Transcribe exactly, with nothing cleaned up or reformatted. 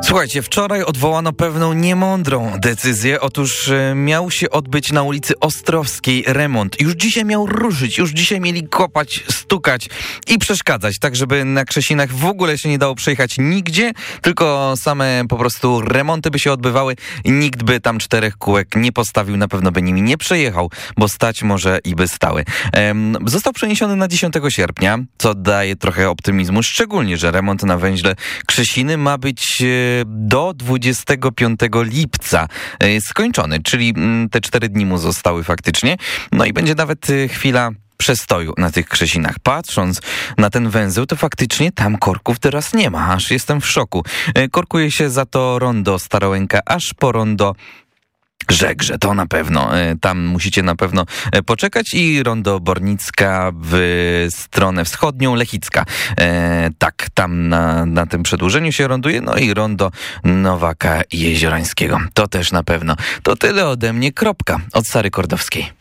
Słuchajcie, wczoraj odwołano pewną niemądrą decyzję. Otóż e, miał się odbyć na ulicy Ostrowskiej remont. Już dzisiaj miał ruszyć, już dzisiaj mieli kopać, stukać i przeszkadzać, tak żeby na Krzesinach w ogóle się nie dało przejechać nigdzie, tylko same po prostu remonty by się odbywały i nikt by tam czterech kółek nie postawił, na pewno by nimi nie przejechał, bo stać może i by stały. Ehm, został przeniesiony na dziesiątego sierpnia, co daje trochę optymizmu, szczególnie, że remont na węźle Krzesiny ma być e, do dwudziestego piątego lipca e, skończony, czyli m, te cztery dni mu zostały faktycznie. No i będzie nawet e, chwila przestoju na tych Krzesinach. Patrząc na ten węzeł, to faktycznie tam korków teraz nie ma, aż jestem w szoku. E, korkuje się za to rondo Starołęka aż po rondo Żegrze, to na pewno. Tam musicie na pewno poczekać i rondo Bornicka w stronę wschodnią, Lechicka. E, tak, tam na, na tym przedłużeniu się ronduje, no i rondo Nowaka Jeziorańskiego. To też na pewno. To tyle ode mnie, kropka, od Sary Kordowskiej.